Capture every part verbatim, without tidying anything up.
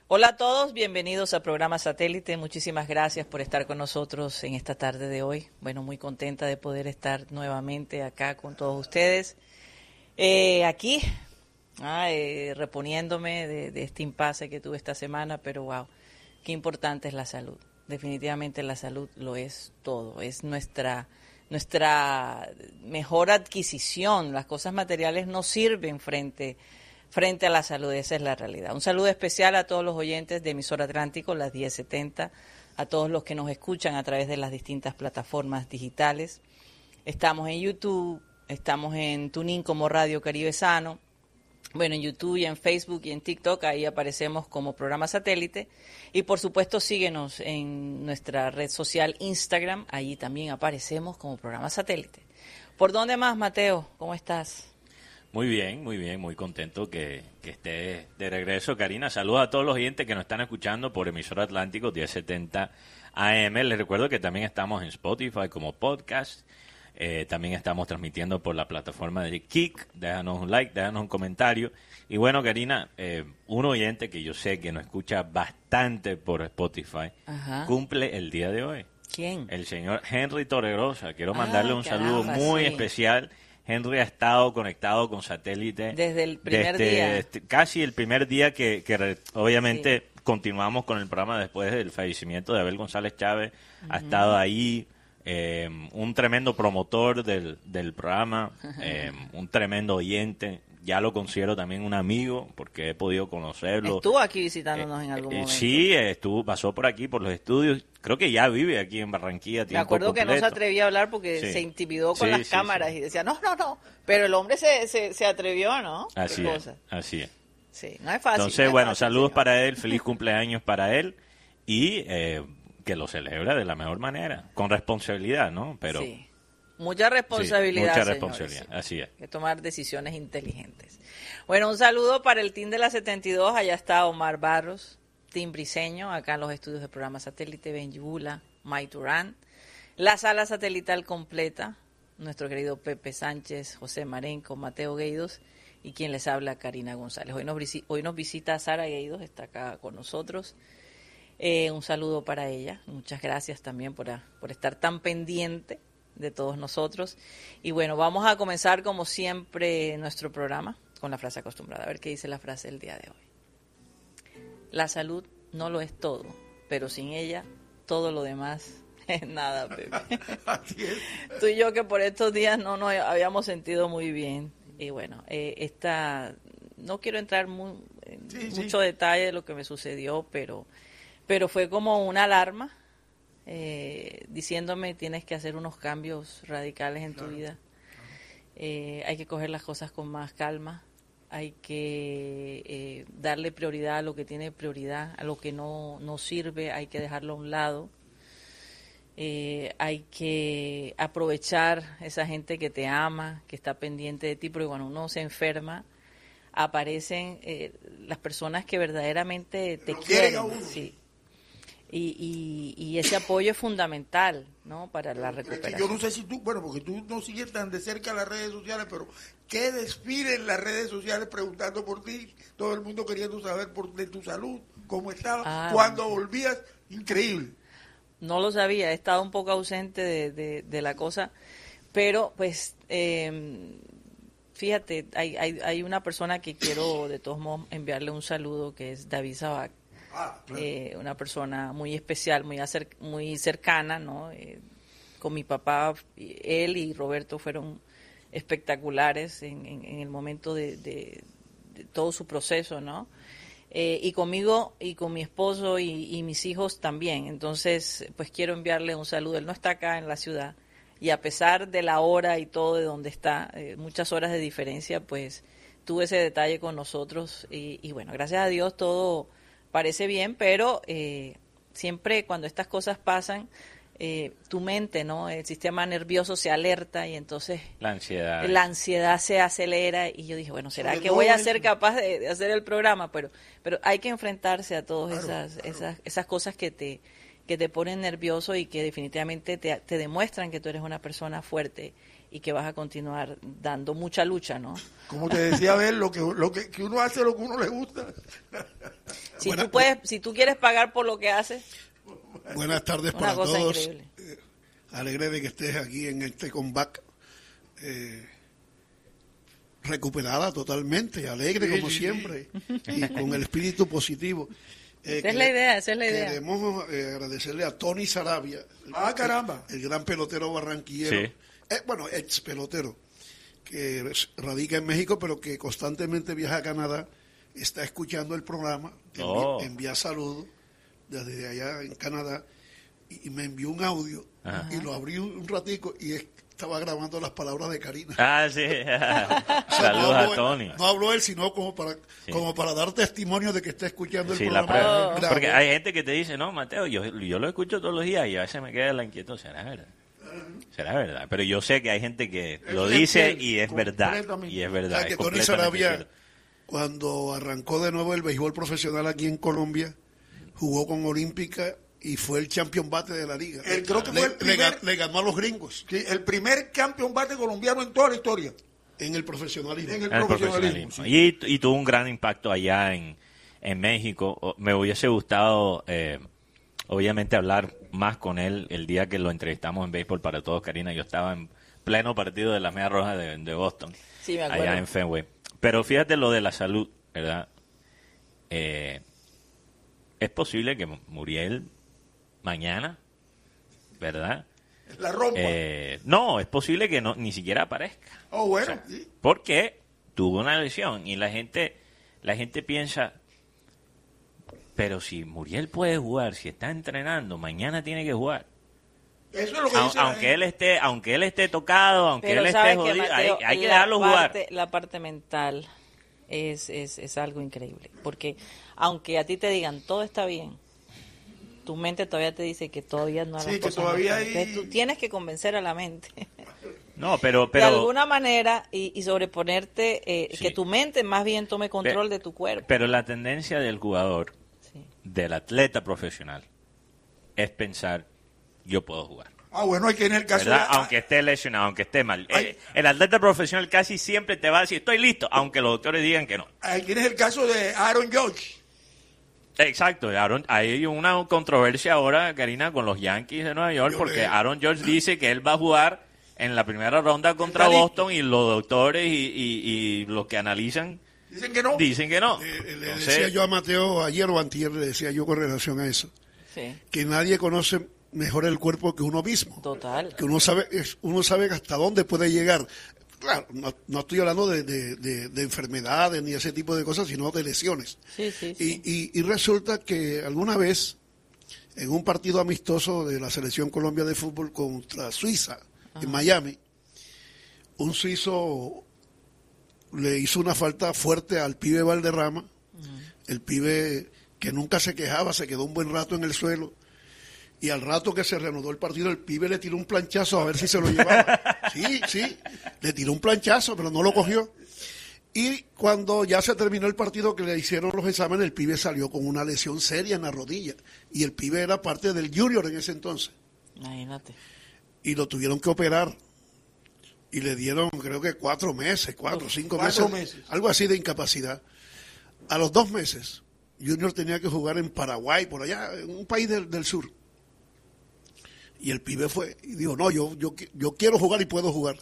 Hola a todos, bienvenidos a Programa Satélite. Muchísimas gracias por estar con nosotros en esta tarde de hoy. Bueno, muy contenta de poder estar nuevamente acá con todos ustedes. Eh, aquí, ah, eh, reponiéndome de, de este impasse que tuve esta semana, pero wow, qué importante es la salud. Definitivamente la salud lo es todo, es nuestra, nuestra mejor adquisición. Las cosas materiales no sirven frente frente a la salud, esa es la realidad. Un saludo especial a todos los oyentes de Emisora Atlántico, las diez setenta, a todos los que nos escuchan a través de las distintas plataformas digitales. Estamos en YouTube, estamos en TuneIn como Radio Caribe Sano, bueno, en YouTube y en Facebook y en TikTok, ahí aparecemos como Programa Satélite. Y por supuesto síguenos en nuestra red social Instagram, allí también aparecemos como Programa Satélite. ¿Por dónde más, Mateo? ¿Cómo estás? Muy bien, muy bien, muy contento que, que esté de regreso, Karina. Saludos a todos los oyentes que nos están escuchando por Emisora Atlántico diez setenta A M. Les recuerdo que también estamos en Spotify como podcast. Eh, también estamos transmitiendo por la plataforma de Kik. Déjanos un like, déjanos un comentario. Y bueno, Karina, eh, un oyente que yo sé que nos escucha bastante por Spotify, Ajá. cumple el día de hoy. ¿Quién? El señor Henry Torregrosa. Quiero mandarle ah, un caramba, saludo muy sí. especial. Henry ha estado conectado con satélite desde el primer desde, día. Este, casi el primer día que, que obviamente sí. continuamos con el programa después del fallecimiento de Abel González Chávez. Uh-huh. Ha estado ahí, eh, un tremendo promotor del, del programa, eh, un tremendo oyente. Ya lo considero también un amigo porque he podido conocerlo. Estuvo aquí visitándonos eh, en algún eh, momento. Sí, estuvo, pasó por aquí, por los estudios. Creo que ya vive aquí en Barranquilla. Me acuerdo completo. que no se atrevía a hablar porque sí. se intimidó con sí, las sí, cámaras sí. y decía, no, no, no. Pero el hombre se, se, se atrevió, ¿no? Así ¿Qué es, cosa? así es. Sí, no es fácil. Entonces, no es bueno, fácil, saludos señor. para él, feliz cumpleaños para él y eh, que lo celebra de la mejor manera, con responsabilidad, ¿no? Pero sí. Mucha responsabilidad, sí, mucha señores, responsabilidad, sí. así es. Hay que tomar decisiones inteligentes. Bueno, un saludo para el team de la setenta y dos, allá está Omar Barros, team Briseño, acá en los estudios del programa Satélite, Benji Bula, May Turán, la sala satelital completa, nuestro querido Pepe Sánchez, José Marenco, Mateo Gueidos y quien les habla, Karina González. Hoy nos, hoy nos visita Sara Gueidos, está acá con nosotros. Eh, un saludo para ella, muchas gracias también por, a, por estar tan pendiente de todos nosotros. Y bueno, vamos a comenzar como siempre nuestro programa con la frase acostumbrada. A ver qué dice la frase del día de hoy. La salud no lo es todo, pero sin ella todo lo demás es nada, Pepe. Así es. Tú y yo que por estos días no nos habíamos sentido muy bien. Y bueno, eh, esta, no quiero entrar muy, en sí, mucho sí. detalle de lo que me sucedió, pero, pero fue como una alarma. Eh, diciéndome tienes que hacer unos cambios radicales en claro. tu vida, eh, hay que coger las cosas con más calma, hay que eh, darle prioridad a lo que tiene prioridad, a lo que no, no sirve hay que dejarlo a un lado, eh, hay que aprovechar esa gente que te ama, que está pendiente de ti, porque cuando uno se enferma aparecen eh, las personas que verdaderamente te lo quieren, quieren a uno. Sí. Y, y, y ese apoyo es fundamental, ¿no? Para la recuperación. Yo no sé si tú, bueno, porque tú no sigues tan de cerca las redes sociales, pero ¿qué desfile en las redes sociales preguntando por ti? Todo el mundo queriendo saber por, de tu salud, cómo estaba, ah, cuando bueno. volvías, increíble. No lo sabía, he estado un poco ausente de, de, de la cosa, pero pues eh, fíjate, hay, hay, hay una persona que quiero de todos modos enviarle un saludo, que es David Sabac. Ah, claro. Eh, una persona muy especial, muy acer, muy cercana, ¿no? Eh, con mi papá, él y Roberto fueron espectaculares en, en, en el momento de, de, de todo su proceso, ¿no? Eh, y conmigo y con mi esposo y, y mis hijos también. Entonces, pues quiero enviarle un saludo. Él no está acá en la ciudad y a pesar de la hora y todo de donde está, eh, muchas horas de diferencia, pues tuve ese detalle con nosotros y, y bueno, gracias a Dios todo parece bien, pero eh, siempre cuando estas cosas pasan, eh, tu mente, ¿no? El sistema nervioso se alerta y entonces la ansiedad la ansiedad se acelera y yo dije, bueno, ¿será Sobre que todo voy a eso. ser capaz de, de hacer el programa? Pero pero hay que enfrentarse a todas Claro, esas claro. esas esas cosas que te que te ponen nervioso y que definitivamente te, te demuestran que tú eres una persona fuerte y que vas a continuar dando mucha lucha, ¿no? Como te decía, ver lo que lo que, que uno hace lo que uno le gusta. Si Buena, tú puedes, si tú quieres pagar por lo que haces. Buenas tardes Una para cosa todos. increíble. Eh, alegre de que estés aquí en este comeback. Eh, recuperada totalmente, alegre Sí, como sí, siempre, y con el espíritu positivo. Eh, Esa es la idea, esa es la idea. Queremos eh, agradecerle a Tony Sarabia, el, Ah, caramba. el, el gran pelotero barranquillero, Sí. eh, bueno, ex pelotero, que radica en México, pero que constantemente viaja a Canadá, está escuchando el programa, envi- Oh. envía saludos desde allá en Canadá, y, y me envió un audio, Ajá. y lo abrí un, un ratico, y es- estaba grabando las palabras de Karina. Ah, sí. O sea, Saludos no a habló él- Tony. No habló él, sino como para, Sí. como para dar testimonio de que está escuchando el Sí, la programa. prueba. Grabó. Porque hay gente que te dice, no, Mateo, yo, yo lo escucho todos los días y a veces me queda la inquietud, ¿será verdad? ¿Será verdad? Pero yo sé que hay gente que lo Es dice fiel, y es verdad. completamente. Y es O verdad. sea, que es Tony completamente Sarabia, cierto. cuando arrancó de nuevo el béisbol profesional aquí en Colombia, jugó con Olímpica y fue el champion bate de la liga. El- creo que le, fue el le primer- ga- le ganó a los gringos Sí, el primer campeón bate colombiano en toda la historia. en el profesionalismo. En el El profesionalismo. profesionalismo. sí. Y, y tuvo un gran impacto allá en, en México. O- Me hubiese gustado, eh, obviamente, hablar más con él el día que lo entrevistamos en Béisbol para Todos, Karina. Yo estaba en pleno partido de la Media Roja de, de Boston, Sí, me acuerdo. allá en Fenway. Pero fíjate lo de la salud, ¿verdad? Eh, es posible que Muriel mañana, ¿verdad? La rompa. Eh, no, es posible que no ni siquiera aparezca. oh, bueno. O sea, sí. porque tuvo una lesión y la gente la gente piensa, pero si Muriel puede jugar, si está entrenando, mañana tiene que jugar. Eso es lo que Au- dice la aunque gente. él esté aunque él esté tocado, aunque Pero él esté sabes que, jodido, hay, Mateo, hay que la dejarlo jugar. parte- La parte mental es, es, es algo increíble. Porque aunque a ti te digan todo está bien, tu mente todavía te dice que todavía no Sí, las que cosas no todavía están. hay- Entonces, tú tienes que convencer a la mente No, pero de pero alguna manera y, y sobreponerte, eh, Sí. que tu mente más bien tome control de tu cuerpo. pero la tendencia del jugador, Sí. del atleta profesional, es pensar, yo puedo jugar. Ah, bueno, hay que en el caso ¿Verdad? de... Aunque esté lesionado, aunque esté mal. Ay. Eh, el atleta profesional casi siempre te va a decir, estoy listo, aunque los doctores digan que no. Ahí tienes el caso de Aaron Judge. Exacto, Aaron, hay una controversia ahora, Karina, con los Yankees de Nueva York, Yo porque le- Aaron George dice que él va a jugar en la primera ronda contra Está listo. Boston y los doctores y, y- y los que analizan Dicen que no. dicen que no. Eh, le Entonces, decía yo a Mateo ayer o antier, le decía yo con relación a eso, Sí, que nadie conoce mejor el cuerpo que uno mismo. total. Que uno sabe, es- uno sabe hasta dónde puede llegar. Claro, no, no estoy hablando de, de- de- de enfermedades ni ese tipo de cosas, sino de lesiones. Sí, sí, sí. Y, y- y resulta que alguna vez, en un partido amistoso de la Selección Colombia de Fútbol contra Suiza, en Miami, un suizo le hizo una falta fuerte al pibe Valderrama, el pibe que nunca se quejaba, se quedó un buen rato en el suelo, y al rato que se reanudó el partido, el pibe le tiró un planchazo a ver si se lo llevaba. Sí, sí, le tiró un planchazo, pero no lo cogió. Y cuando ya se terminó el partido que le hicieron los exámenes, el pibe salió con una lesión seria en la rodilla. Y el pibe era parte del junior en ese entonces. Imagínate. Y lo tuvieron que operar. Y le dieron, creo que cuatro meses, cuatro, cinco Cuatro meses, meses. algo así de incapacidad. A los dos meses, Junior tenía que jugar en Paraguay, por allá, en un país del, del sur. Y el pibe fue y dijo, no, yo, yo, qui- yo quiero jugar y puedo jugar.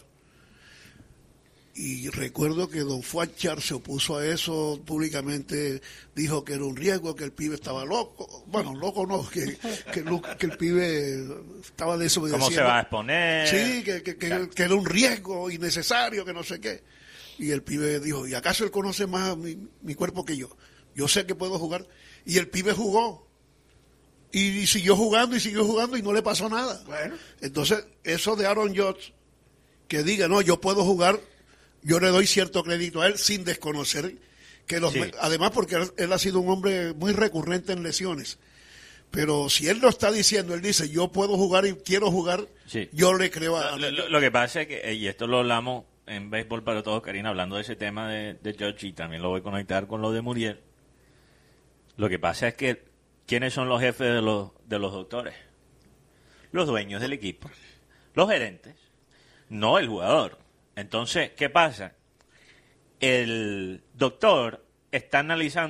Y recuerdo que don Fuachar se opuso a eso públicamente, dijo que era un riesgo, que el pibe estaba loco. Bueno, loco no, que, que, lo- que el pibe estaba desobedeciendo. ¿cómo se va a exponer? Sí, que, que, que, que era un riesgo innecesario, que no sé qué. Y el pibe dijo, ¿y acaso él conoce más mi, mi cuerpo que yo? Yo sé que puedo jugar. Y el pibe jugó. Y, y siguió jugando y siguió jugando y no le pasó nada. Bueno. Entonces, eso de Aaron Judge, que diga, no, yo puedo jugar, yo le doy cierto crédito a él sin desconocer que los... Sí. me- Además, porque él, él ha sido un hombre muy recurrente en lesiones. Pero si él lo está diciendo, él dice, yo puedo jugar y quiero jugar, Sí. yo le creo a... Lo, lo- lo que pasa es que, eh, y esto lo hablamos en Béisbol para Todos, Karina, hablando de ese tema de, de George, y también lo voy a conectar con lo de Muriel. Lo que pasa es que, ¿quiénes son los jefes de los, de los doctores? Los dueños del equipo, los gerentes, no el jugador. Entonces, ¿qué pasa? El doctor está analizando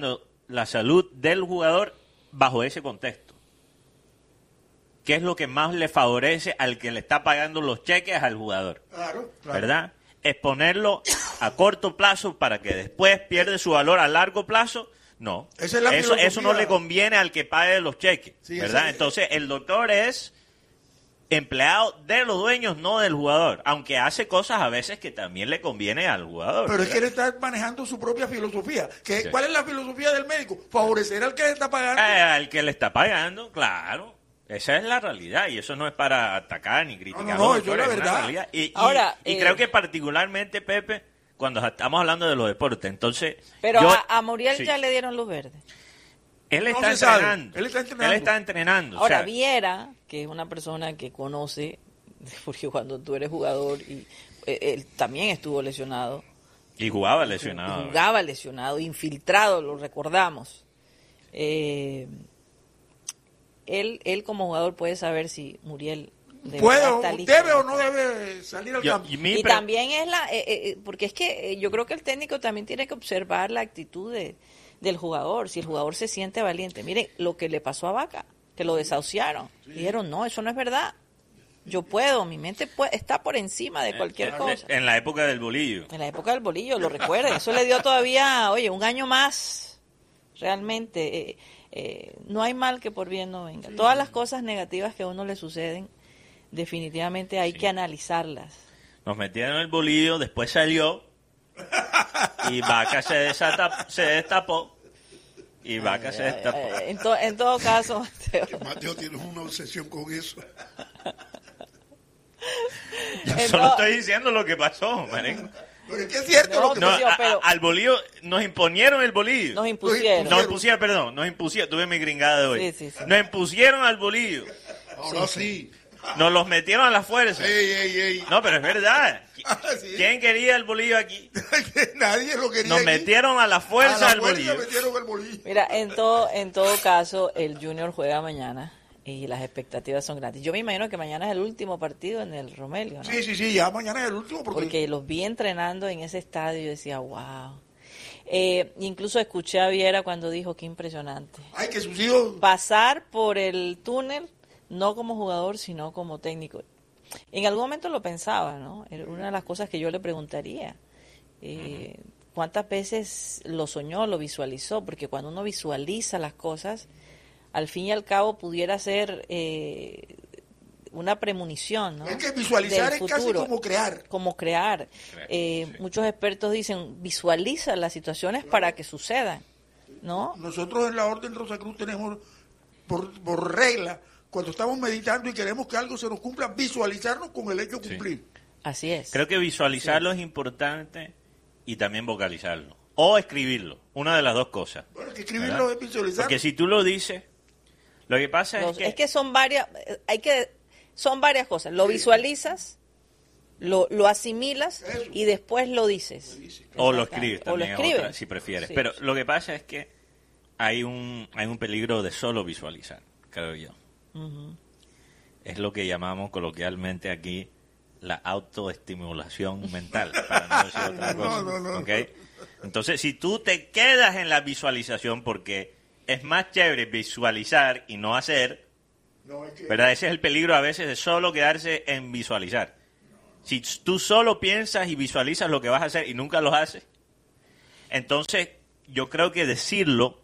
la salud del jugador bajo ese contexto. ¿Qué es lo que más le favorece al que le está pagando los cheques al jugador? Claro, claro. ¿Verdad? Exponerlo a corto plazo para que después pierde su valor a largo plazo. No, Esa es la eso, eso no filosofía. le conviene al que pague los cheques, Sí, ¿verdad? esa- Entonces, el doctor es empleado de los dueños, no del jugador, aunque hace cosas a veces que también le conviene al jugador. Pero es que ¿verdad? él está manejando su propia filosofía. ¿Qué, Sí. ¿Cuál es la filosofía del médico? Favorecer al que le está pagando. Eh, al que le está pagando, claro. Esa es la realidad y eso no es para atacar ni criticar. No, no, no, a los eso es la doctores, una verdad. realidad. Y, y- Ahora, y eh, creo que particularmente, Pepe, cuando estamos hablando de los deportes, entonces... Pero yo- a, a Muriel sí. ya le dieron luz verde. Él No está se sabe. entrenando. Él está entrenando. Él está entrenando. o Ahora, sea, Viera, que es una persona que conoce, porque cuando tú eres jugador, y eh, él también estuvo lesionado, y jugaba lesionado. jugaba lesionado, infiltrado, lo recordamos. Eh, él, él como jugador puede saber si Muriel de ¿Puede verdad o, está listo. debe o no debe salir al Yo- campo? y mi Y pre- también es la, eh, eh, porque es que eh, yo creo que el técnico también tiene que observar la actitud de, del jugador, si el jugador se siente valiente. Mire lo que le pasó a Vaca, que lo desahuciaron. Dijeron, no, eso no es verdad. Yo puedo, mi mente pue- está por encima de cualquier eh, cosa. En la época del bolillo. En la época del bolillo, lo recuerden, eso le dio todavía, oye, un año más. Realmente, eh, eh, no hay mal que por bien no venga. Todas las cosas negativas que a uno le suceden, definitivamente hay Sí. que analizarlas. Nos metieron el bolillo, después salió y Vaca se, desata- se destapó y Vaca se destapó. Eh, en, to- en todo caso, Mateo, Mateo, tienes una obsesión con eso. en Solo to- estoy diciendo lo que pasó, marengo. Pero es que es cierto No, lo que No, Pero- a- a- pero- al bolillo nos imponieron el bolillo. nos impusieron. Nos impusieron, perdón, nos impusieron, tuve mi gringada de hoy. Sí, sí, sí. Nos impusieron al bolillo, Ahora sí. nos los metieron a la fuerza. Ey, ey, ey. No, pero es verdad. Ah, sí. ¿Quién quería el bolillo aquí? Nadie lo quería Nos aquí. metieron a la fuerza A la al fuerza bolillo. metieron el bolillo. Mira, en todo, en todo caso, el Junior juega mañana y las expectativas son grandes. Yo me imagino que mañana es el último partido en el Romelio, ¿no? Sí, sí, sí, ya mañana es el último porque, Porque los vi entrenando en ese estadio y decía, wow. Eh, incluso escuché a Viera cuando dijo, qué impresionante. hay que sus hijos. Pasar por el túnel, no como jugador, sino como técnico. En algún momento lo pensaba, ¿no? Era una de las cosas que yo le preguntaría. Eh, ¿Cuántas veces lo soñó, lo visualizó? Porque cuando uno visualiza las cosas, al fin y al cabo pudiera ser eh, una premonición, ¿no? Es que visualizar Del es casi futuro. como crear. Como crear. Eh, sí. Muchos expertos dicen, visualiza las situaciones para que sucedan, ¿no? Nosotros en la Orden Rosacruz tenemos por, por regla, cuando estamos meditando y queremos que algo se nos cumpla, visualizarnos con el hecho de Sí. cumplir. Así es. Creo que visualizarlo es importante y también vocalizarlo. O escribirlo, una de las dos cosas. Bueno, que escribirlo ¿verdad? es visualizar. Porque si tú lo dices, lo que pasa Los- es que... es que son varias, eh, hay que, son varias cosas. Lo visualizas, lo, lo asimilas Eso. y después lo dices. O lo Exactamente. escribes O lo también, es escribes. otra, si prefieres. Sí. Pero lo que pasa es que hay un, hay un peligro de solo visualizar, creo yo. Ujú. Es lo que llamamos coloquialmente aquí la autoestimulación mental, para no decir otra No, cosa. no, no. ¿ok? Entonces, si tú te quedas en la visualización, porque es más chévere visualizar y no hacer, No, es que- ¿verdad? Ese es el peligro a veces de solo quedarse en visualizar. Si tú solo piensas y visualizas lo que vas a hacer y nunca lo haces, entonces yo creo que decirlo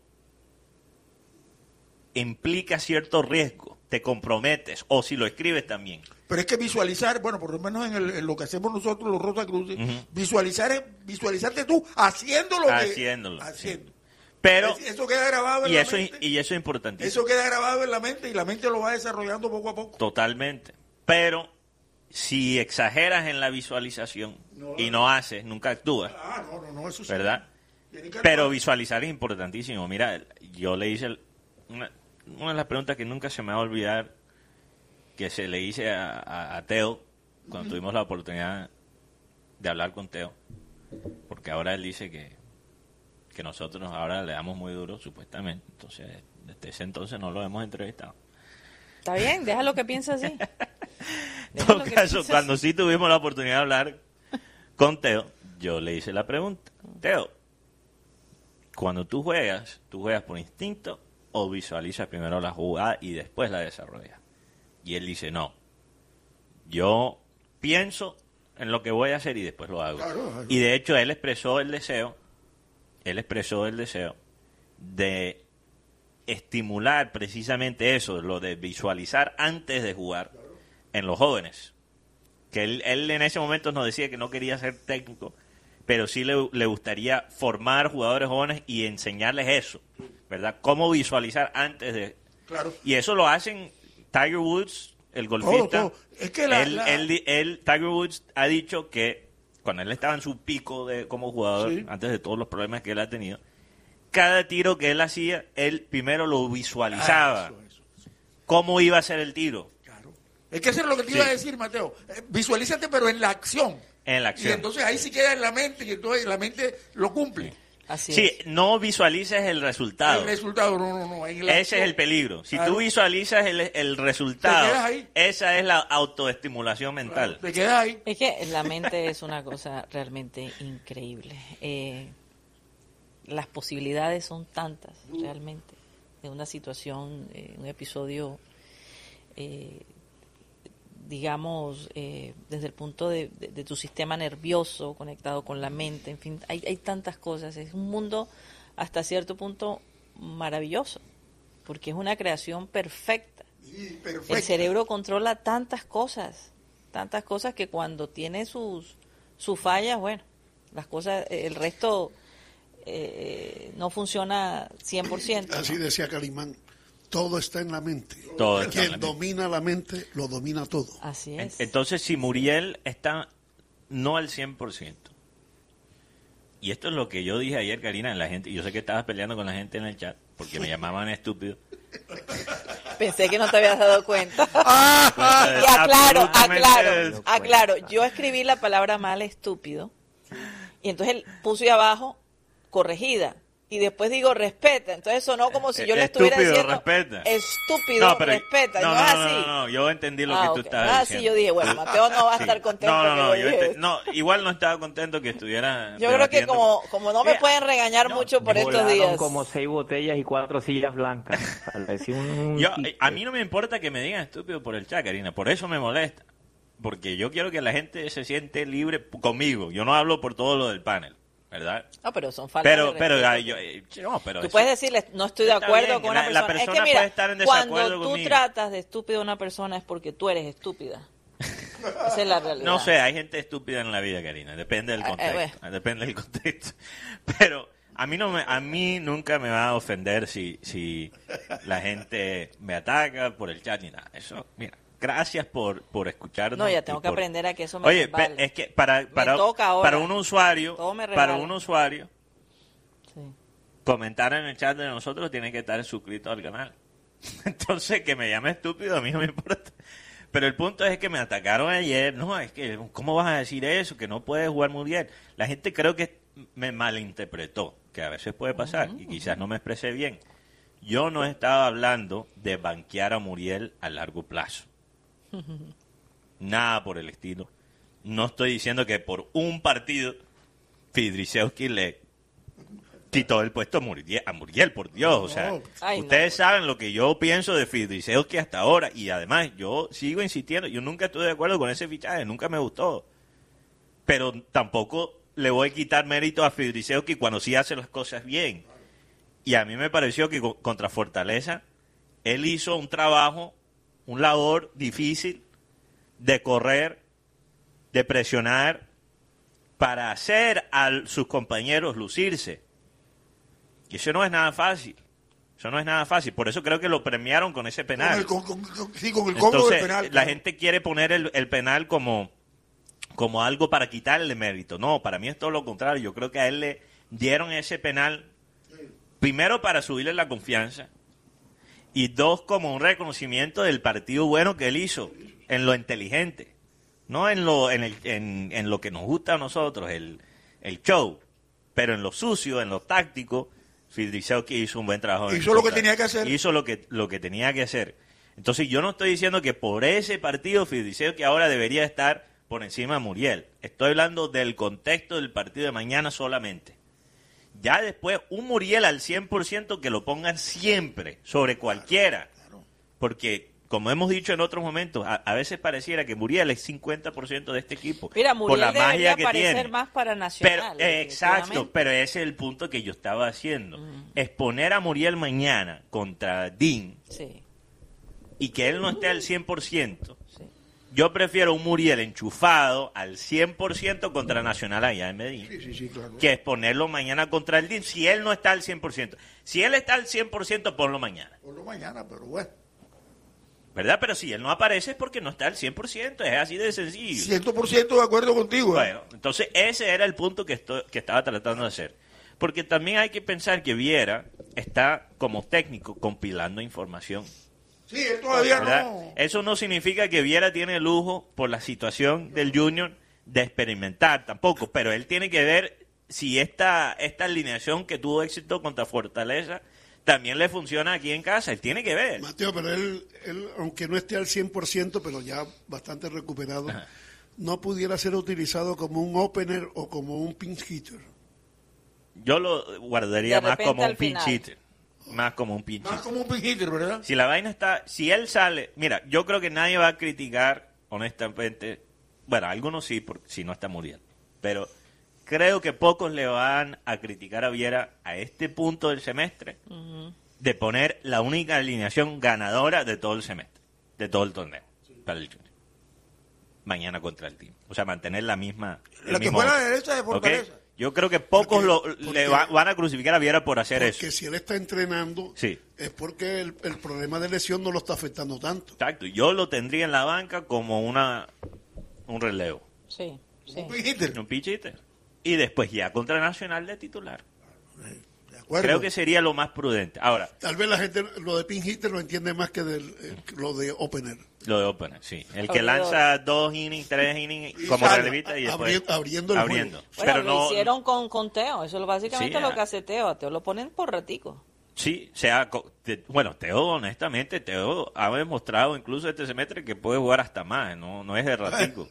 implica cierto riesgo, te comprometes, o si lo escribes también. Pero es que visualizar, bueno, por lo menos en, el- en lo que hacemos nosotros los Rosacruces, Ujú. visualizar es visualizarte tú haciendo lo que... Haciéndolo, Haciendo. Pero, Es- eso queda grabado en y la eso, mente. y eso es importantísimo. Eso queda grabado en la mente y la mente lo va desarrollando poco a poco. Totalmente. Pero si exageras en la visualización No. y no haces, nunca actúas, Ah, no, no, no, eso sí. ¿verdad? Tiene que Pero actuar. visualizar es importantísimo. Mira, yo le hice el- una, una de las preguntas que nunca se me va a olvidar, que se le hice a, a- a Teo cuando tuvimos la oportunidad de hablar con Teo, porque ahora él dice que, que nosotros ahora le damos muy duro, supuestamente. Entonces, desde ese entonces no lo hemos entrevistado. Está bien, déjalo que piense así. En Déjalo todo que caso, piense cuando así. sí tuvimos la oportunidad de hablar con Teo, yo le hice la pregunta: Teo, cuando tú juegas, tú juegas por instinto o visualizas primero la jugada y después la desarrollas. Y él dice, no, yo pienso en lo que voy a hacer y después lo hago. Claro, claro. Y de hecho él expresó el deseo, él expresó el deseo de estimular precisamente eso, lo de visualizar antes de jugar en los jóvenes. Que él, él en ese momento nos decía que no quería ser técnico, pero sí le, le gustaría formar jugadores jóvenes y enseñarles eso, ¿verdad? Cómo visualizar antes de... Claro. Y eso lo hacen Tiger Woods, el golfista. Todo, todo. Es que la, él, la... Él, él, Tiger Woods ha dicho que cuando él estaba en su pico de como jugador, Sí. antes de todos los problemas que él ha tenido, cada tiro que él hacía, él primero lo visualizaba. Ah, eso, eso. Cómo iba a ser el tiro Claro. Es que eso es lo que te Sí. iba a decir, Mateo. Eh, visualízate, pero en la acción. en la Y acción. entonces ahí sí queda en la mente y entonces la mente lo cumple. Así Sí, es. no visualices el resultado. El resultado, no, no, no. En la Ese acción. es el peligro. Si Claro. tú visualizas el, el Te quedas resultado, ahí. esa es la autoestimulación mental. Te quedas ahí. Es que la mente es una cosa realmente increíble. Eh, las posibilidades son tantas, realmente, de una situación, eh, un episodio, eh, digamos, eh, desde el punto de, de- de tu sistema nervioso conectado con la mente, en fin, hay, hay tantas cosas. Es un mundo hasta cierto punto maravilloso, porque es una creación perfecta. Sí, perfecto. El cerebro controla tantas cosas, tantas cosas que cuando tiene sus, sus fallas, bueno, las cosas, eh, el resto eh, no funciona cien por ciento. Así decía Calimán, todo está en la mente. Todo está en Quien la mente. domina la mente, lo domina todo. Así En- es. Entonces, si Muriel está no al cien por ciento, y esto es lo que yo dije ayer, Karina, en la gente, y yo sé que estabas peleando con la gente en el chat, porque me llamaban estúpido. Pensé que no te habías dado cuenta. Ah, Y aclaro, absolutamente aclaro, es- aclaro. Yo escribí la palabra mal estúpido y entonces él puso ahí abajo corregida y después digo respeta. Entonces sonó como si yo le estuviera Estúpido, diciendo respeta. estúpido, No, pero- respeta. no, No, no, es no, así. no, no, yo entendí lo Ah, que tú ok. estabas Ah, diciendo. sí, yo dije, bueno, Mateo no va a Sí. estar contento. No, no, que no, yo yo dije ente- eso. no, igual no estaba contento que estuviera Yo creo que debatiendo. como, como no me Mira, pueden regañar no, mucho por estos Volaron días. como seis botellas y cuatro sillas blancas. Parecía un Yo, tique. a mí no me importa que me digan estúpido por el chat, Karina, por eso me molesta. Porque yo quiero que la gente se siente libre p- conmigo. Yo no hablo por todo lo del panel, ¿verdad? No, pero son faltas Pero, de pero, respeto. ay, yo, eh, no, pero Tú eso- puedes decirle, no estoy de Está acuerdo bien, con una la- la persona. Es persona que mira, puede estar en desacuerdo cuando tú conmigo. tratas de estúpido a una persona es porque tú eres estúpida. Esa es la realidad. No sé, hay gente estúpida en la vida, Karina. Depende del Ah, eh, contexto. bueno. Depende del contexto. Pero a mí no me, a mí nunca me va a ofender si, si la gente me ataca por el chat ni nada. Eso, mira, gracias por, por escucharnos. No, ya y tengo que por- aprender a que eso me Oye, resbale. pe- es que para, para, toca ahora. para un usuario, Todo me para resbala. un usuario, Sí. comentar en el chat de nosotros tiene que estar suscrito al canal. Entonces, que me llame estúpido, a mí no me importa. Pero el punto es que me atacaron ayer. No, es que, ¿cómo vas a decir eso? Que no puedes jugar muy bien. La gente creo que me malinterpretó, que a veces puede pasar, y quizás no me expresé bien. Yo no estaba hablando de banquear a Muriel a largo plazo. Nada por el estilo. No estoy diciendo que por un partido Fidrisewski le quitó el puesto a Muriel, a Muriel, por Dios. O sea, Ay, no. ustedes saben lo que yo pienso de Fidrisewski hasta ahora. Y además, yo sigo insistiendo. Yo nunca estuve de acuerdo con ese fichaje. Nunca me gustó. Pero tampoco le voy a quitar mérito a Fidrisewski cuando sí hace las cosas bien. Y a mí me pareció que co- contra Fortaleza, él hizo un trabajo, un labor difícil de correr, de presionar, para hacer a sus compañeros lucirse. Y eso no es nada fácil. Eso no es nada fácil. Por eso creo que lo premiaron con ese Con penal. el, con, con- con- sí, con el cobro Entonces, del penal. la claro. gente quiere poner el, el penal como, como algo para quitarle mérito. No, para mí es todo lo contrario. Yo creo que a él le dieron ese penal primero para subirle la confianza y dos como un reconocimiento del partido bueno que él hizo en lo inteligente, no en lo en, el, en, en lo que nos gusta a nosotros, el, el show, pero en lo sucio, en lo táctico. Fidrisewski hizo un buen trabajo. en Hizo lo que contra. tenía que hacer. Hizo lo que, lo que tenía que hacer. Entonces yo no estoy diciendo que por ese partido Fidrisewski ahora debería estar por encima de Muriel. Estoy hablando del contexto del partido de mañana solamente. ya después un Muriel al cien por ciento que lo pongan siempre, sobre cualquiera. Porque, como hemos dicho en otros momentos, a, a veces pareciera que Muriel es cincuenta por ciento de este equipo. Mira, Muriel por la debería magia que aparecer tiene. más para Nacional. Pero, eh, exacto, pero ese es el punto que yo estaba haciendo. Uh-huh. Exponer a Muriel mañana contra Dean sí. y que él no esté al cien por ciento. Sí. Yo prefiero un Muriel enchufado al cien por ciento contra Nacional allá en Medellín, sí, sí, sí, claro. que exponerlo mañana contra el Dean si él no está al cien por ciento. Si él está al cien por ciento, ponlo mañana. Ponlo mañana, pero bueno. ¿Verdad? Pero si él no aparece es porque no está al cien por ciento, es así de sencillo. cien por ciento de acuerdo contigo. ¿eh? Bueno, entonces ese era el punto que, estoy, que estaba tratando de hacer. Porque también hay que pensar que Viera está como técnico compilando información. Sí, él todavía ¿verdad? no. Eso no significa que Viera tiene el lujo por la situación del Junior de experimentar tampoco, pero él tiene que ver si esta, esta alineación que tuvo éxito contra Fortaleza también le funciona aquí en casa. Él tiene que ver. Mateo, pero él, él aunque no esté al cien por ciento, pero ya bastante recuperado, ajá, no pudiera ser utilizado como un opener o como un pinch hitter. Yo lo guardaría más como un pinch hitter. Más como un pinch hitter. Más como un pinch hitter, ¿verdad? Si la vaina está... Si él sale... Mira, yo creo que nadie va a criticar, honestamente... Bueno, algunos sí, porque si no está muriendo. Pero... creo que pocos le van a criticar a Viera a este punto del semestre uh-huh. de poner la única alineación ganadora de todo el semestre, de todo el torneo, sí, para el Junior. Mañana contra el team. O sea, mantener la misma... La que fue la derecha de Fortaleza. ¿Okay? Yo creo que pocos porque, lo, porque, le va, van a crucificar a Viera por hacer porque eso. Porque si él está entrenando, sí, es porque el, el problema de lesión no lo está afectando tanto. Exacto. Yo lo tendría en la banca como una un relevo. Sí, sí. Un pinch hitter. Un pinch hitter. Y después ya contra Nacional de titular. De acuerdo. Creo que sería lo más prudente. Ahora, tal vez la gente lo de pinch hitter lo entiende más que del, eh, lo de opener. Lo de opener, sí. El que lanza dos innings, tres innings y como sale, relevista y después abriendo, abriendo el abriendo. juego. Bueno, pero lo no hicieron con, con Teo. Eso es básicamente sí, lo que hace Teo. A Teo lo ponen por ratico. Sí, sea, bueno, Teo, honestamente, Teo ha demostrado incluso este semestre que puede jugar hasta más, no, no es de ratico.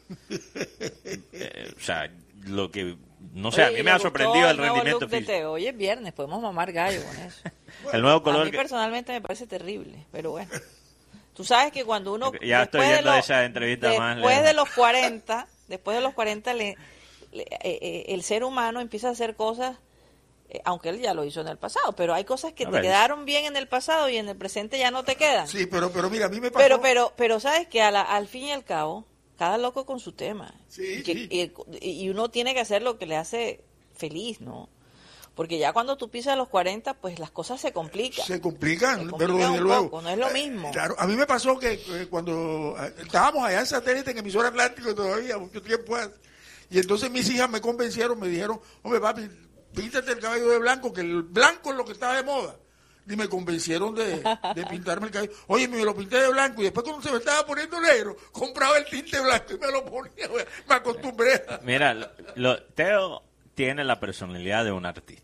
eh, o sea, lo que, no sé, Oye, a mí me ha sorprendido el, el rendimiento físico. De Teo. Hoy es viernes, podemos mamar gallo con eso. El nuevo color. A mí personalmente me parece terrible, pero bueno. Tú sabes que cuando uno... Ya estoy viendo de los, esa entrevista después más... Después de los cuarenta, después de los cuarenta, le, le, eh, eh, el ser humano empieza a hacer cosas... aunque él ya lo hizo en el pasado, pero hay cosas que a te ver. quedaron bien en el pasado y en el presente ya no te quedan. Sí, pero pero mira, a mí me pasó... Pero, pero, pero sabes que a la, al fin y al cabo, cada loco con su tema. Sí, y, que, sí. Y, y uno tiene que hacer lo que le hace feliz, ¿no? Porque ya cuando tú pisas los cuarenta, pues las cosas se complican. Se complican, se complican pero desde un luego. Poco, no es lo mismo. Eh, claro, a mí me pasó que eh, cuando eh, estábamos allá en Satélite, en Emisora Atlántico todavía, mucho tiempo antes, y entonces mis hijas me convencieron, me dijeron, hombre papi, píntate el cabello de blanco, que el blanco es lo que está de moda. Y me convencieron de, de pintarme el cabello. Oye, me lo pinté de blanco y después cuando se me estaba poniendo negro, compraba el tinte blanco y me lo ponía. Me acostumbré. Mira, lo, lo, Teo tiene la personalidad de un artista.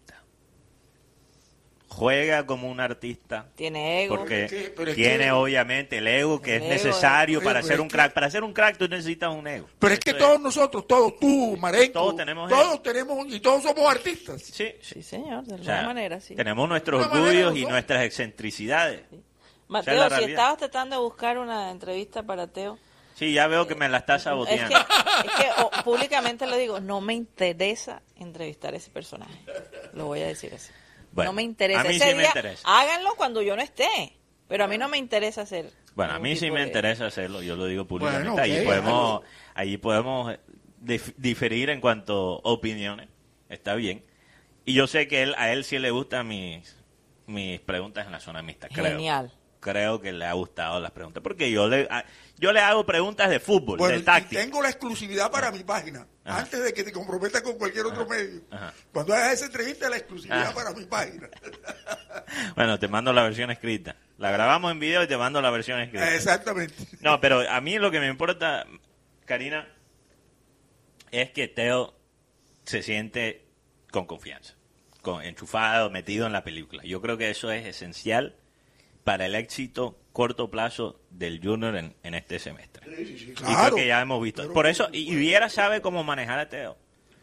Juega como un artista. Tiene ego. Porque ¿Pero qué? ¿Pero tiene qué? obviamente el ego que El es ego, necesario oye, para pero ser es un que- crack. Para ser un crack tú necesitas un ego. Pero es que Eso todos nosotros, todos, tú, Marenco, Todos tenemos todos eso. tenemos, y todos somos artistas. Sí, sí. Sí, señor, de O alguna sea, manera, sí. tenemos nuestros De alguna manera orgullos y nosotros. nuestras excentricidades. Mateo, Esa es la si realidad. estabas tratando de buscar una entrevista para Teo, Sí, ya veo que me la estás es saboteando. que, es que o, públicamente lo digo, no me interesa entrevistar a ese personaje. Lo voy a decir así. Bueno, no me interesa. a mí Ese sí me día, interesa. háganlo cuando yo no esté. Pero a mí no me interesa hacer. Bueno, a ningún mí sí tipo me de- interesa hacerlo, yo lo digo públicamente. Bueno, ahí ok, podemos, ahí podemos dif- diferir en cuanto a opiniones, está bien. Y yo sé que él, a él sí le gustan mis, mis preguntas en la zona mixta, creo. Genial. Creo que le ha gustado las preguntas, porque yo le, a- yo le hago preguntas de fútbol, Bueno, de y táctica. tengo la exclusividad para mi página. Ajá. Antes de que te comprometas con cualquier otro Ajá. medio. Ajá. Cuando hagas esa entrevista, la exclusividad Ajá. para mi página. Bueno, te mando la versión escrita. La grabamos en video y te mando la versión escrita. Exactamente. No, pero a mí lo que me importa, Karina, es que Teo se siente con confianza, con enchufado, metido en la película. Yo creo que eso es esencial para el éxito corto plazo del Junior en, en este semestre. Sí, sí, sí, Y claro. creo que ya hemos visto. Pero- Por eso, y, y Viera sabe cómo manejar a Teo.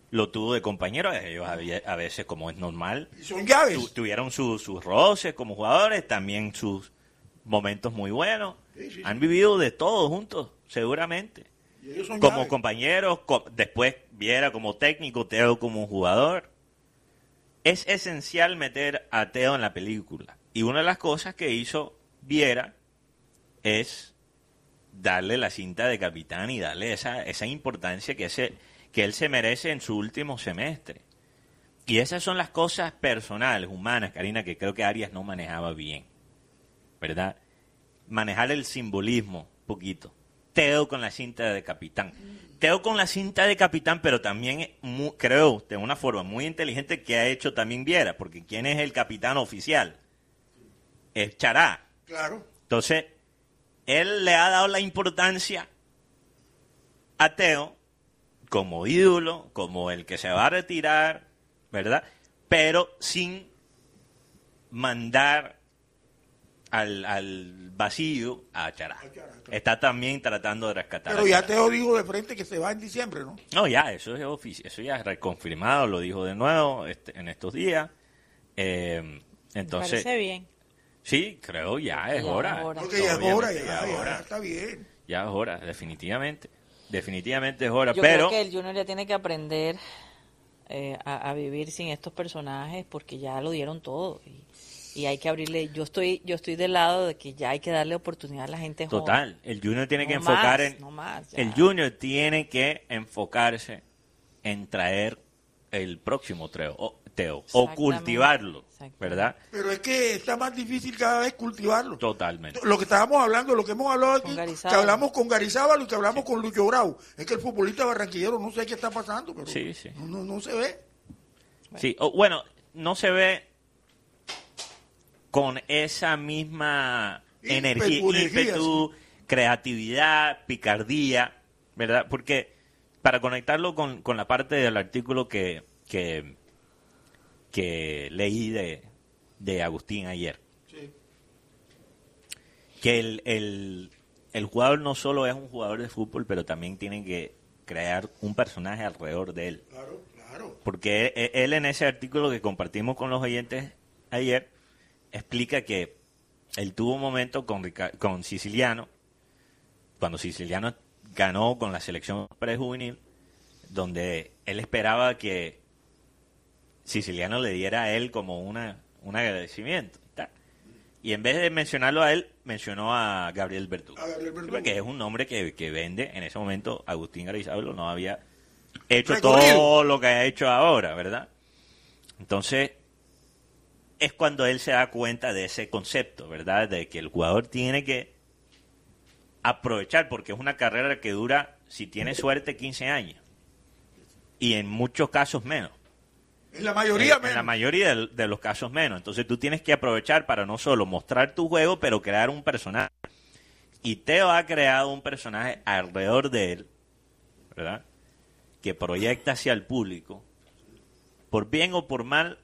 lo tuvo de compañero. Ellos había- a veces, como es normal, Y son llaves. tu- tuvieron su- sus roces como jugadores, también sus momentos muy buenos. Sí, sí, sí. Han vivido de todo juntos, seguramente. Y ellos son Como llaves. compañeros, co- después Viera como técnico, Teo como jugador. Es esencial meter a Teo en la película. Y una de las cosas que hizo Viera es darle la cinta de capitán y darle esa, esa importancia que, ese, que él se merece en su último semestre. Y esas son las cosas personales, humanas, Karina, que creo que Arias no manejaba bien. ¿Verdad? Manejar el simbolismo un poquito. Teo con la cinta de capitán. Teo con la cinta de capitán, pero también mu- creo de una forma muy inteligente que ha hecho también Viera, porque ¿quién es el capitán oficial? Es Chará. Claro. Entonces, él le ha dado la importancia a Teo como ídolo, como el que se va a retirar, ¿verdad? Pero sin mandar al, al vacío a Chará. A Chará, claro. Está también tratando de rescatar. Pero a ya Chará. Teo dijo de frente que se va en diciembre, ¿no? No, ya, eso es ofici- eso ya es reconfirmado, lo dijo de nuevo este, en estos días. Eh, entonces, Parece bien. sí, creo ya es Ya hora. es hora. Porque ya es Obviamente, hora, ya, ya es ya, hora. está bien. Ya es hora, definitivamente. Definitivamente es hora, Yo pero creo que el Junior ya tiene que aprender eh, a, a vivir sin estos personajes porque ya lo dieron todo y, y hay que abrirle. Yo estoy yo estoy del lado de que ya hay que darle oportunidad a la gente joven. total, el Junior tiene que No enfocar más, en no más, ya. el Junior tiene que enfocarse en traer el próximo Teo, o, Teo, o Exactamente, cultivarlo, exactamente. ¿verdad? Pero es que está más difícil cada vez cultivarlo. Totalmente. Lo que estábamos hablando, lo que hemos hablado aquí, Con que Garizábal. hablamos con Garizábal y que hablamos con Lucho Bravo, es que el futbolista barranquillero no sé qué está pasando, pero Sí, sí. No, no, no se ve. Sí, o, bueno, no se ve con esa misma Ímpetu, energía, energía, ímpetu, creatividad, picardía, ¿verdad? Porque para conectarlo con, con la parte del artículo que, que, que leí de, de Agustín ayer, Sí. que el, el, el jugador no solo es un jugador de fútbol, pero también tiene que crear un personaje alrededor de él. Claro, claro. Porque él, él en ese artículo que compartimos con los oyentes ayer explica que él tuvo un momento con, Rica- con Siciliano, cuando Siciliano ganó con la selección prejuvenil, donde él esperaba que Siciliano le diera a él como una, un agradecimiento. ¿tá? Y en vez de mencionarlo a él, mencionó a Gabriel Verdugo. A Gabriel Verdugo. Porque es un nombre que, que vende. En ese momento Agustín Garizábal no había hecho Recorrido. todo lo que ha hecho ahora, ¿verdad? Entonces, es cuando él se da cuenta de ese concepto, ¿verdad? De que el jugador tiene que aprovechar, porque es una carrera que dura, si tiene suerte, quince años. Y en muchos casos menos. En la mayoría En, en la menos. mayoría de, de los casos menos. Entonces tú tienes que aprovechar para no solo mostrar tu juego, pero crear un personaje. Y Teo ha creado un personaje alrededor de él, ¿verdad? Que proyecta hacia el público. Por bien o por mal,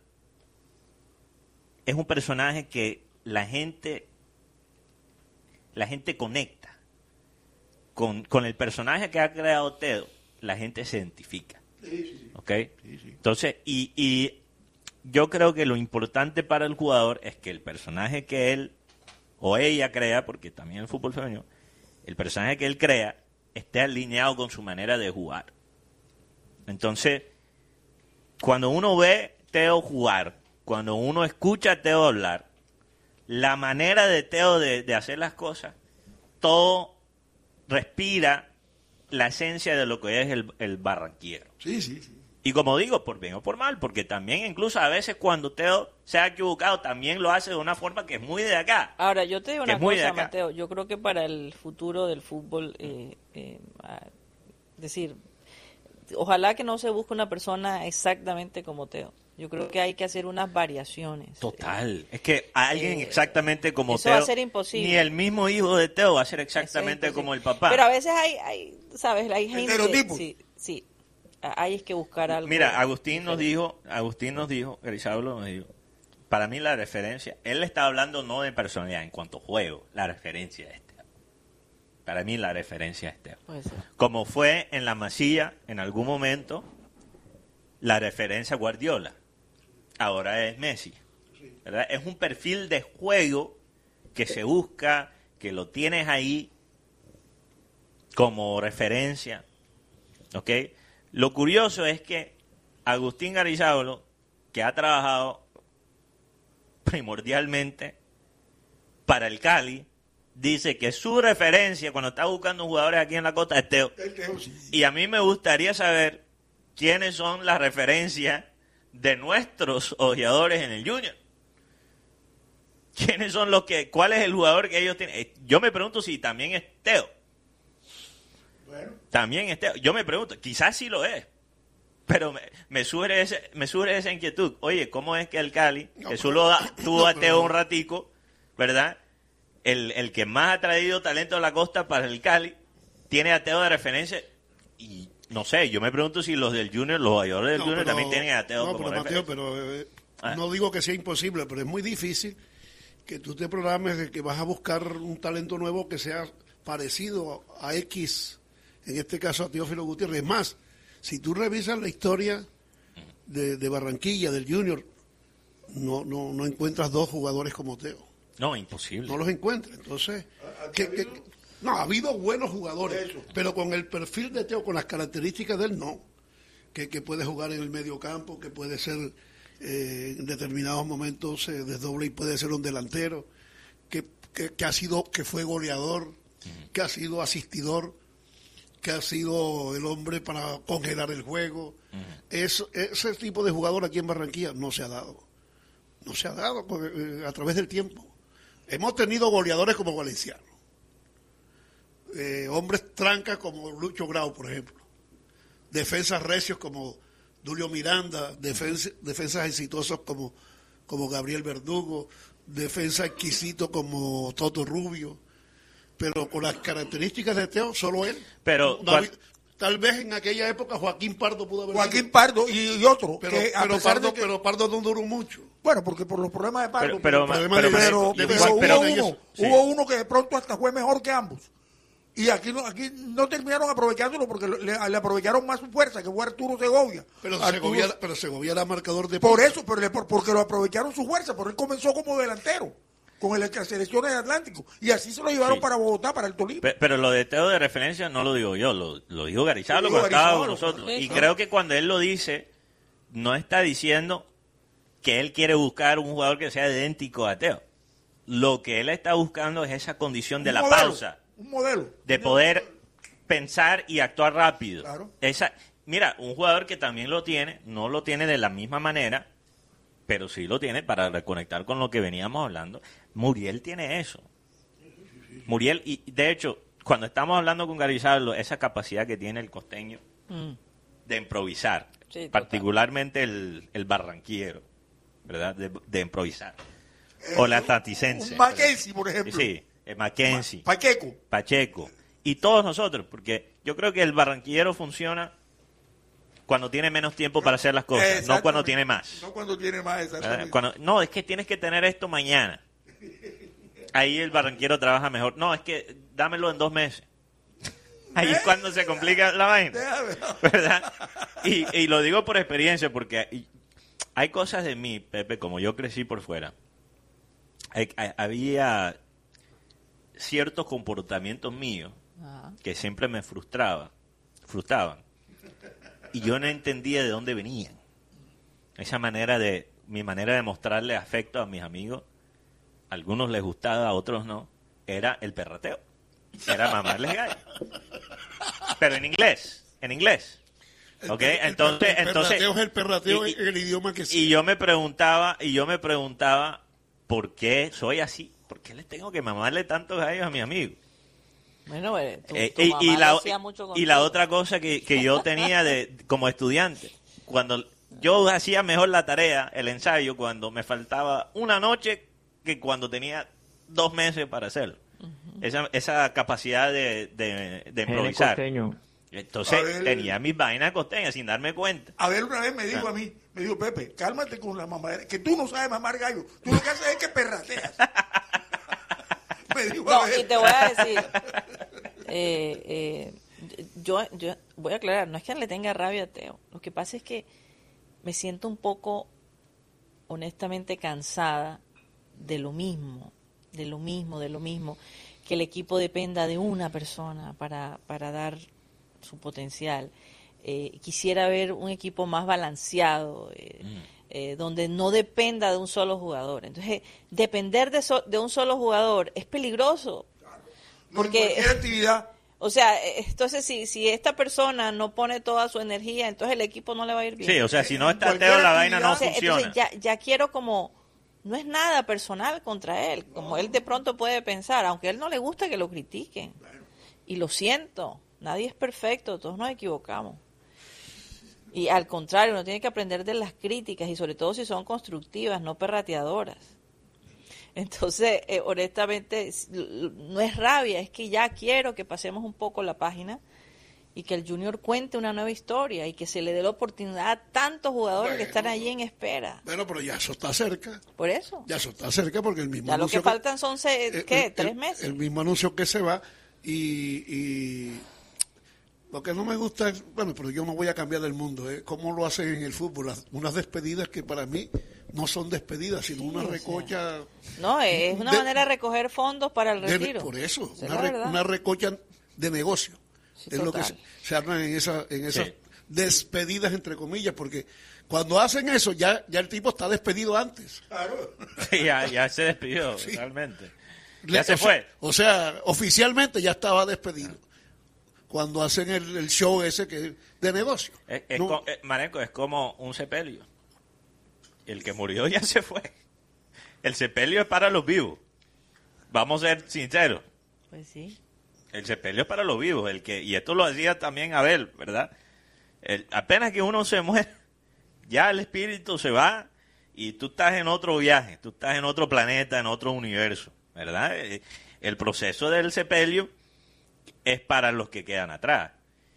es un personaje que la gente, la gente conecta con, con el personaje que ha creado Teo. La gente se identifica. Sí, sí, sí. ¿Ok? Entonces, y, y yo creo que lo importante para el jugador es que el personaje que él o ella crea, porque también el fútbol femenino, el personaje que él crea esté alineado con su manera de jugar. Entonces, cuando uno ve Teo jugar, cuando uno escucha a Teo hablar, la manera de Teo de, de hacer las cosas, todo respira la esencia de lo que es el, el barranquero. Sí, sí, sí. Y como digo, por bien o por mal, porque también incluso a veces cuando Teo se ha equivocado, también lo hace de una forma que es muy de acá. Ahora, yo te digo Que una es muy de cosa, acá. Mateo. Yo creo que para el futuro del fútbol, eh, eh, a- decir, ojalá que no se busque una persona exactamente como Teo. Yo creo que hay que hacer unas variaciones. Total. Es que a alguien Eh, exactamente como eso Teo, va a ser imposible. ni el mismo hijo de Teo va a ser Eso es exactamente imposible. como el papá. Pero a veces hay, hay ¿sabes? Hay gente... Estereotipos. Sí, sí. Hay que buscar algo. Mira, Agustín nos dijo, Agustín nos dijo, Grisablo nos dijo, para mí la referencia, él está hablando no de personalidad en cuanto a juego, la referencia es Teo. Para mí la referencia es Teo. Puede ser. Como fue en la Masía en algún momento, la referencia a Guardiola. Ahora es Messi. ¿Verdad? Es un perfil de juego que se busca, que lo tienes ahí como referencia. ¿Ok? Lo curioso es que Agustín Garizábalo, que ha trabajado primordialmente para el Cali, dice que su referencia cuando está buscando jugadores aquí en la costa es Teo. Y a mí me gustaría saber quiénes son las referencias de nuestros ojeadores en el Junior. ¿Quiénes son los que, cuál es el jugador que ellos tienen? Yo me pregunto si también es Teo. Bueno. También es Teo. Yo me pregunto, quizás sí lo es. Pero me, me surge ese, me surge esa inquietud. Oye, ¿cómo es que el Cali, no, que solo da, tuvo no, a Teo un ratico, ¿verdad? El, el que más ha traído talento a la costa para el Cali, tiene a Teo de referencia. Y no sé, yo me pregunto si los del Junior, los jugadores del no, Junior pero, también tienen a Teo no, como pero, referencia. Mateo, pero eh, ah. no digo que sea imposible, pero es muy difícil que tú te programes de que vas a buscar un talento nuevo que sea parecido a X, en este caso a Teófilo Gutiérrez. Es más, si tú revisas la historia de, de Barranquilla, del Junior, no, no, no encuentras dos jugadores como Teo. No, imposible. No los encuentras. Entonces, que, que, no, ha habido buenos jugadores, pero con el perfil de Teo, con las características de él, no. Que, que puede jugar en el medio campo, que puede ser eh, en determinados momentos se desdobla y puede ser un delantero, que, que, que ha sido, que fue goleador, uh-huh. que ha sido asistidor, que ha sido el hombre para congelar el juego. Uh-huh. Es, ese tipo de jugador aquí en Barranquilla no se ha dado. No se ha dado eh, a través del tiempo. Hemos tenido goleadores como Valenciano. Eh, hombres trancas como Lucho Grau, por ejemplo. Defensas recios como Dulio Miranda. Defensa, defensas exitosos como, como Gabriel Verdugo. Defensa exquisito como Toto Rubio. Pero con las características de Teo, solo él. Pero David, tal vez en aquella época Joaquín Pardo pudo haber Joaquín sido. Pardo y, y otro. Pero, que pero, Pardo, que... pero Pardo no duró mucho. Bueno, porque por los problemas de Pardo. Pero, pero, pero, pero, pero, pero, pero pero, hubo, pero uno, sí. hubo uno que de pronto hasta fue mejor que ambos. Y aquí no, aquí no terminaron aprovechándolo porque le, le aprovecharon más su fuerza, que fue Arturo Segovia. Pero, Arturo, Segovia, pero Segovia era marcador de... Por eso, pero le, por, porque lo aprovecharon su fuerza, porque él comenzó como delantero con el, las selecciones de Atlántico. Y así se lo llevaron sí. para Bogotá, para el Tolima. Pero, pero lo de Teo de referencia no lo digo yo, lo, lo dijo Garizábalo cuando estaba con nosotros. Sí, y claro. creo que cuando él lo dice, no está diciendo que él quiere buscar un jugador que sea idéntico a Teo. Lo que él está buscando es esa condición de un la modelo, pausa. Un modelo. De poder pensar y actuar rápido. Claro. Esa, mira, un jugador que también lo tiene, no lo tiene de la misma manera, pero sí lo tiene para reconectar con lo que veníamos hablando. Muriel tiene eso. Muriel, y de hecho, cuando estamos hablando con Garizábalo, esa capacidad que tiene el costeño mm. de improvisar, sí, particularmente el, el barranquillero, ¿verdad? De, de improvisar. Eh, o la taticense. Un Mackenzie, por ejemplo. Sí, el Mackenzie. Ma- Pacheco. Pacheco. Y todos nosotros, porque yo creo que el barranquillero funciona cuando tiene menos tiempo para hacer las cosas, no cuando tiene más. No cuando tiene más, exactamente. Cuando, no, es que tienes que tener esto mañana. Ahí el barranquero trabaja mejor. No, es que dámelo en dos meses. Ahí es cuando se complica la vaina. ¿Verdad? Y, y lo digo por experiencia, porque hay cosas de mí, Pepe, como yo crecí por fuera. Hay, hay, había ciertos comportamientos míos que siempre me frustraba, frustraban. Y yo no entendía de dónde venían. Esa manera de, mi manera de mostrarle afecto a mis amigos, a algunos les gustaba, a otros no, era el perrateo. Era mamarles gallo. Pero en inglés, en inglés. ¿Ok? Entonces, el, el, el entonces. perrateo es el perrateo y, en el idioma que sí. Y yo me preguntaba, y yo me preguntaba, ¿por qué soy así? ¿Por qué les tengo que mamarle tantos gallos a mis amigos? Bueno, eh, tu, eh, tu y, mamá y, la, hacía mucho y la otra cosa que, que yo tenía de como estudiante, cuando yo hacía mejor la tarea, el ensayo, cuando me faltaba una noche que cuando tenía dos meses para hacerlo. Uh-huh. Esa, esa capacidad de, de, de improvisar. Entonces ver, tenía mis vainas costeñas sin darme cuenta. A ver, una vez me dijo ah. a mí, me dijo, Pepe, cálmate con la mamadera, que tú no sabes mamar gallo, tú lo que haces es que perrateas. Dijo, no, y te voy a decir, eh, eh, yo, yo voy a aclarar, no es que le tenga rabia a Teo, lo que pasa es que me siento un poco, honestamente, cansada de lo mismo, de lo mismo, de lo mismo, que el equipo dependa de una persona para, para dar su potencial. Eh, quisiera ver un equipo más balanceado, eh, mm. eh, donde no dependa de un solo jugador. Entonces, depender de, so, de un solo jugador es peligroso. Porque, no, actividad. O sea, entonces si, si esta persona no pone toda su energía, entonces el equipo no le va a ir bien. Sí, o sea, si no está Teo, la vaina no entonces, funciona. Entonces ya, ya quiero como, no es nada personal contra él, como no. él de pronto puede pensar, aunque a él no le gusta que lo critiquen. Bueno. Y lo siento, nadie es perfecto, todos nos equivocamos. Y al contrario, uno tiene que aprender de las críticas y sobre todo si son constructivas, no perrateadoras. Entonces, eh, honestamente, no es rabia, es que ya quiero que pasemos un poco la página y que el Junior cuente una nueva historia y que se le dé la oportunidad a tantos jugadores bueno, que están allí en espera. Bueno, pero ya eso está cerca. ¿Por eso? Ya eso está cerca porque el mismo ya anuncio... Ya lo que faltan son, se, ¿qué? El, ¿Tres el, meses? El mismo anuncio que se va y... y... Lo que no me gusta es, bueno, pero yo no voy a cambiar del mundo, ¿eh? Cómo lo hacen en el fútbol, las, unas despedidas que para mí no son despedidas, sino sí, una recocha... O sea, no, es una de, manera de recoger fondos para el retiro. De, por eso, una, re, una recocha de negocio. Sí, es total. Lo que se, se arma en, esa, en esas sí. despedidas, entre comillas, porque cuando hacen eso, ya, ya el tipo está despedido antes. Claro. Sí, ya, ya se despidió, sí. realmente. Ya Le, se o fue. Sea, o sea, oficialmente ya estaba despedido. Ah. Cuando hacen el, el show ese que es de negocio. Es, es no. co, eh, Marenco, es como un sepelio. El que murió ya se fue. El sepelio es para los vivos. Vamos a ser sinceros. Pues sí. El sepelio es para los vivos. El que, y esto lo hacía también Abel, ¿verdad? El, apenas que uno se muere, ya el espíritu se va y tú estás en otro viaje, tú estás en otro planeta, en otro universo, ¿verdad? El, el proceso del sepelio es para los que quedan atrás.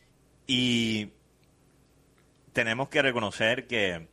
Y tenemos que reconocer que,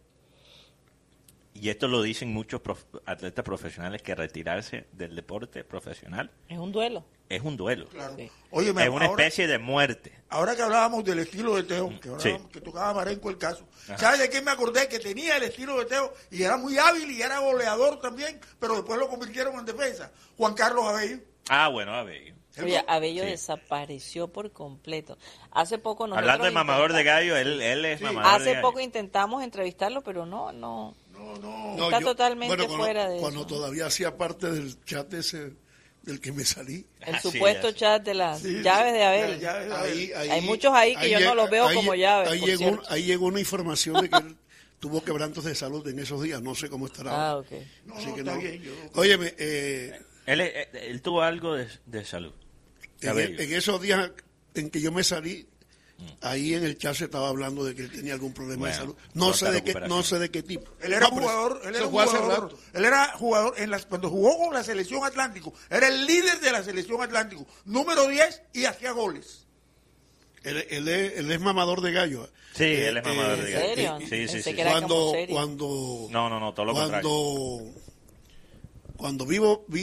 y esto lo dicen muchos prof, atletas profesionales, que retirarse del deporte profesional es un duelo. Es un duelo. Claro. Sí. Óyeme, es una ahora, especie de muerte. Ahora que hablábamos del estilo de Teo, que, sí. que tocaba Marenco el caso, Ajá. ¿sabes de qué me acordé? Que tenía el estilo de Teo y era muy hábil y era goleador también, pero después lo convirtieron en defensa. Juan Carlos Abello. Ah, bueno, Abello. Oye, Abello sí. desapareció por completo. Hace poco nosotros Hablando de mamador de gallo, él, él es sí. mamador Hace de gallo. poco intentamos entrevistarlo, pero no, no. No, no. Está no, yo, totalmente bueno, cuando, fuera de cuando eso. Cuando todavía hacía parte del chat ese del que me salí. El ah, supuesto sí, chat de las sí, llaves de Abel. Ya, ya, ahí, ahí, Hay muchos ahí que ahí yo llega, no los veo ahí, como llaves. Ahí por llegó, ahí llegó una información de que él tuvo quebrantos de salud en esos días. No sé cómo estará. Ah, ok. No, Así no, que está no. bien. Yo... Óyeme, eh, él, él, él tuvo algo de, de salud. En, en esos días en que yo me salí, ahí en el chat se estaba hablando de que él tenía algún problema bueno, de salud. No sé de qué, no sé de qué tipo. Él era no, jugador, él era jugador, él era jugador en las, cuando jugó con la selección Atlántico, era el líder de la selección Atlántico, número diez y hacía goles. Él, él, es, él es mamador de gallo. Sí, eh, él es mamador eh, de gallo. ¿En serio? Sí, sí, sí. sí. Que era cuando, como serio. cuando, no, no, no, todo lo cuando, contrario. Cuando vivo, vi